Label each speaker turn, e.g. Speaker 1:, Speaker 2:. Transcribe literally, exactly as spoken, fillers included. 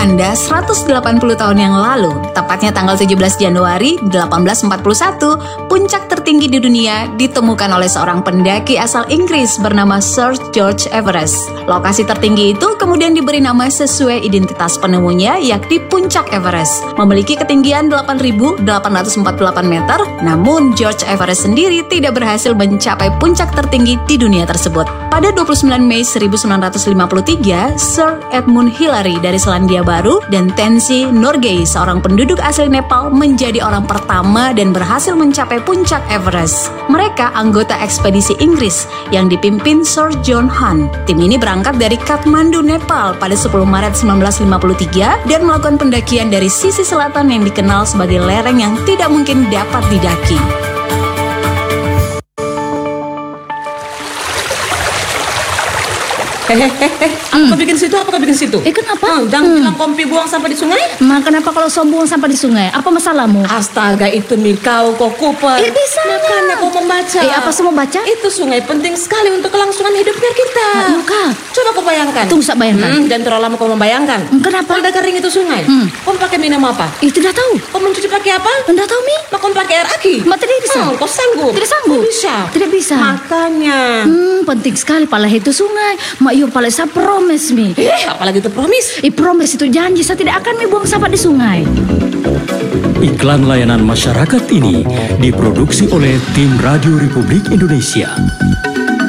Speaker 1: Anda seratus delapan puluh tahun yang lalu, tepatnya tanggal tujuh belas Januari delapan belas empat puluh satu, puncak tertinggi di dunia ditemukan oleh seorang pendaki asal Inggris bernama Sir George Everest. Lokasi tertinggi itu kemudian diberi nama sesuai identitas penemunya, yakni Puncak Everest. Memiliki ketinggian delapan ribu delapan ratus empat puluh delapan meter, namun George Everest sendiri tidak berhasil mencapai puncak tertinggi di dunia tersebut. Pada dua puluh sembilan Mei seribu sembilan ratus lima puluh tiga, Sir Edmund Hillary dari Selandia Baru dan Tenzing Norgay, seorang penduduk asli Nepal, menjadi orang pertama dan berhasil mencapai puncak Everest. Mereka anggota ekspedisi Inggris yang dipimpin Sir John Hunt. Tim ini berangkat dari Kathmandu, Nepal pada sepuluh Maret seribu sembilan ratus lima puluh tiga dan melakukan pendakian dari sisi selatan yang dikenal sebagai lereng yang tidak mungkin dapat didaki.
Speaker 2: Hehehe, apa
Speaker 3: Hmm.
Speaker 2: kau bikin situ? Apa kau bikin situ?
Speaker 3: Eh, kenapa?
Speaker 2: Hmm, jangan bilang kompi buang sampah di sungai.
Speaker 3: Ma, kenapa kalau kau buang sampah di sungai? Apa masalahmu?
Speaker 2: Astaga, itu Mikau, kau Cooper.
Speaker 3: Eh, bisanya.
Speaker 2: Makanya kau membaca.
Speaker 3: Eh, apa semua baca?
Speaker 2: Itu sungai penting sekali untuk kelangsungan hidupnya kita.
Speaker 3: Ah, Luka.
Speaker 2: Coba kau bayangkan.
Speaker 3: Tunggu, sak bayangkan.
Speaker 2: Hmm, jangan terlalu lama kau membayangkan.
Speaker 3: Hmm, kenapa?
Speaker 2: Kalau udah kering itu sungai,
Speaker 3: Hmm.
Speaker 2: kau pakai minum apa?
Speaker 3: Eh, tidak tahu.
Speaker 2: Kau mencuci pakai apa?
Speaker 3: Tidak tahu, Mi.
Speaker 2: Mak, kau pakai air aki?
Speaker 3: Ma, tidak bisa.
Speaker 2: Hmm, kau sanggup?
Speaker 3: Tidak sanggup.
Speaker 2: Kau bisa.
Speaker 3: Tidak bisa.
Speaker 2: Makanya.
Speaker 3: Hmm, penting sekali pala itu sungai. Mak, yuk pala saya promise, Mi.
Speaker 2: Eh, apalagi itu promise.
Speaker 3: Eh, promise itu janji, saya tidak akan Mi buang sampah di sungai.
Speaker 4: Iklan layanan masyarakat ini diproduksi oleh Tim Radio Republik Indonesia.